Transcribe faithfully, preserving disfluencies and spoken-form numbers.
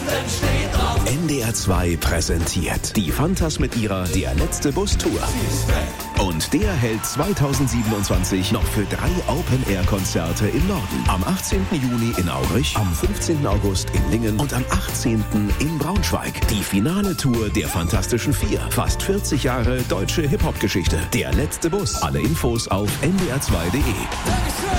N D R zwei präsentiert die Fantas mit ihrer Der letzte Bus Tour. Und der hält zweitausendsiebenundzwanzig noch für drei Open-Air-Konzerte im Norden. Am achtzehnten Juni in Aurich, am fünfzehnten August in Lingen und am achtzehnten in Braunschweig. Die finale Tour der Fantastischen Vier. Fast vierzig Jahre deutsche Hip-Hop-Geschichte. Der letzte Bus. Alle Infos auf n d r zwei punkt d e.